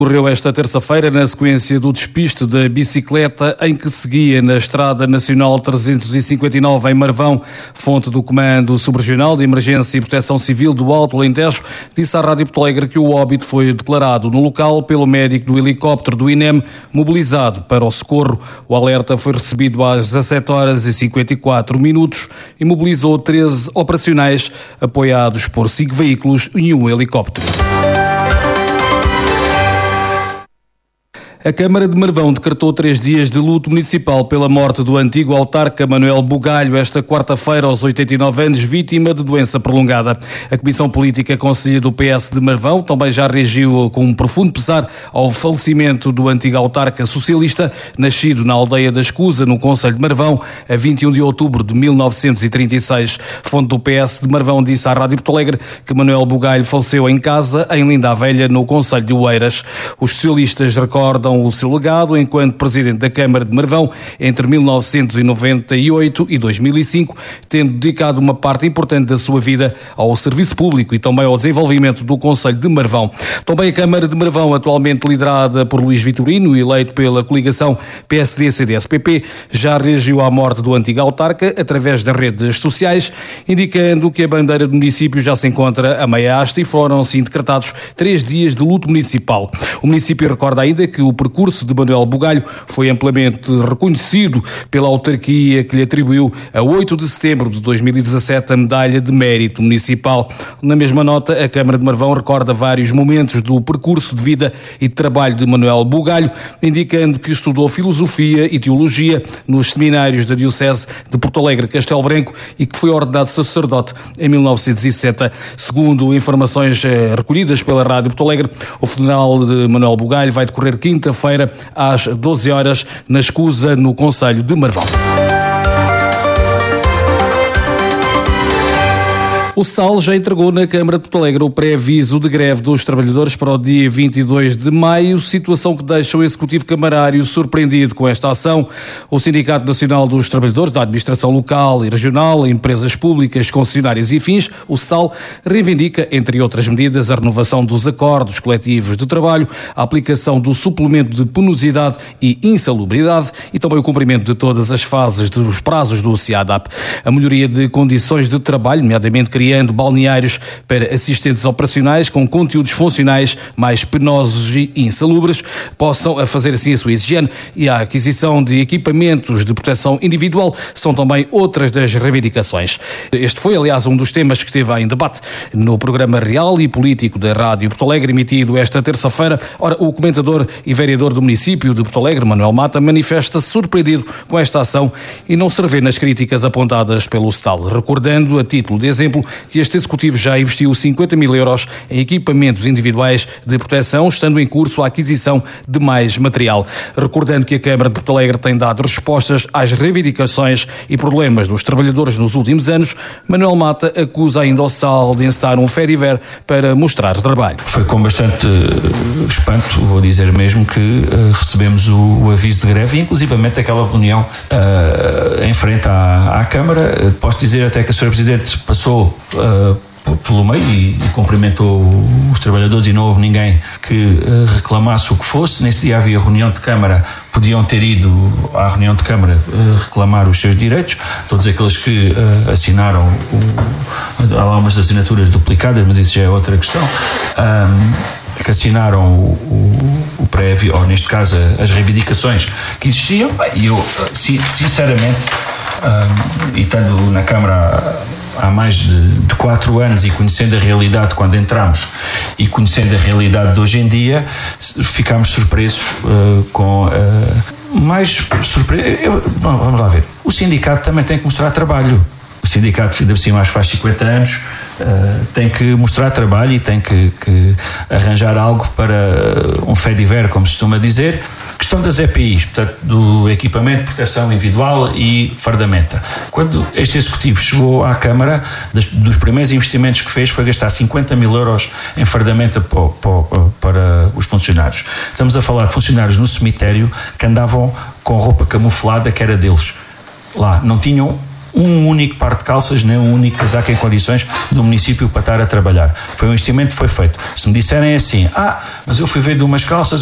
Ocorreu esta terça-feira na sequência do despiste da bicicleta em que seguia na Estrada Nacional 359 em Marvão. Fonte do Comando Subregional de Emergência e Proteção Civil do Alto Alentejo disse à Rádio Porto Alegre que o óbito foi declarado no local pelo médico do helicóptero do INEM mobilizado para o socorro. O alerta foi recebido às 17h54 e mobilizou 13 operacionais apoiados por 5 veículos e um helicóptero. A Câmara de Marvão decretou 3 dias de luto municipal pela morte do antigo autarca Manuel Bugalho, esta quarta-feira, aos 89 anos, vítima de doença prolongada. A Comissão Política Conselhia do PS de Marvão também já reagiu com um profundo pesar ao falecimento do antigo autarca socialista, nascido na aldeia da Escusa, no concelho de Marvão, a 21 de outubro de 1936. Fonte do PS de Marvão disse à Rádio Porto Alegre que Manuel Bugalho faleceu em casa, em Linda a Velha, no concelho de Oeiras. Os socialistas recordam o seu legado enquanto presidente da Câmara de Marvão entre 1998 e 2005, tendo dedicado uma parte importante da sua vida ao serviço público e também ao desenvolvimento do concelho de Marvão. Também a Câmara de Marvão, atualmente liderada por Luís Vitorino, eleito pela coligação PSD-CDS-PP, já reagiu à morte do antigo autarca através das redes sociais, indicando que a bandeira do município já se encontra a meia haste e foram assim decretados 3 dias de luto municipal. O município recorda ainda que o percurso de Manuel Bugalho foi amplamente reconhecido pela autarquia, que lhe atribuiu a 8 de setembro de 2017 a medalha de mérito municipal. Na mesma nota, a Câmara de Marvão recorda vários momentos do percurso de vida e de trabalho de Manuel Bugalho, indicando que estudou filosofia e teologia nos seminários da Diocese de Porto Alegre Castelo Branco e que foi ordenado sacerdote em 1907. Segundo informações recolhidas pela Rádio Porto Alegre, o funeral de Manuel Bugalho vai decorrer quinta-feira às 12 horas na Escusa, no concelho de Marvão. O STAL já entregou na Câmara de Porto Alegre o pré-aviso de greve dos trabalhadores para o dia 22 de maio, situação que deixa o Executivo Camarário surpreendido com esta ação. O Sindicato Nacional dos Trabalhadores da Administração Local e Regional, Empresas Públicas, Concessionárias e Afins, o STAL, reivindica, entre outras medidas, a renovação dos acordos coletivos de trabalho, a aplicação do suplemento de penosidade e insalubridade e também o cumprimento de todas as fases dos prazos do CIADAP. A melhoria de condições de trabalho, nomeadamente criando balneários para assistentes operacionais com conteúdos funcionais mais penosos e insalubres, possam fazer assim a sua higiene, e a aquisição de equipamentos de proteção individual são também outras das reivindicações. Este foi, aliás, um dos temas que esteve em debate no programa Real e Político da Rádio Porto Alegre, emitido esta terça-feira. Ora, o comentador e vereador do município de Porto Alegre, Manuel Mata, manifesta-se surpreendido com esta ação e não se revê nas críticas apontadas pelo STAL, recordando, a título de exemplo, que este Executivo já investiu 50 mil euros em equipamentos individuais de proteção, estando em curso a aquisição de mais material. Recordando que a Câmara de Porto Alegre tem dado respostas às reivindicações e problemas dos trabalhadores nos últimos anos, Manuel Mata acusa ainda o STAL de encetar um fediver para mostrar trabalho. Foi com bastante espanto, vou dizer mesmo, que recebemos o aviso de greve e inclusivamente aquela reunião em frente à Câmara. Posso dizer até que a Sra. Presidente passou pelo meio e cumprimentou os trabalhadores e não houve ninguém que reclamasse o que fosse. Nesse dia havia reunião de Câmara, podiam ter ido à reunião de Câmara reclamar os seus direitos, todos aqueles que assinaram, há lá umas assinaturas duplicadas, mas isso já é outra questão, que assinaram o prévio, ou neste caso as reivindicações que existiam. E eu, sinceramente, e estando na Câmara há mais de 4 anos e conhecendo a realidade quando entramos e conhecendo a realidade de hoje em dia, ficámos surpresos vamos lá ver. O sindicato também tem que mostrar trabalho. O sindicato, ainda por cima, faz 50 anos, tem que mostrar trabalho e tem que arranjar algo para um fediver, como se costuma dizer. Questão das EPIs, portanto, do equipamento de proteção individual e fardamenta. Quando este Executivo chegou à Câmara, dos primeiros investimentos que fez foi gastar 50 mil euros em fardamenta para os funcionários. Estamos a falar de funcionários no cemitério que andavam com roupa camuflada que era deles. Lá não tinham um único par de calças, nem um único casaco em condições do município para estar a trabalhar. Foi um investimento que foi feito. Se me disserem assim, mas eu fui ver de umas calças,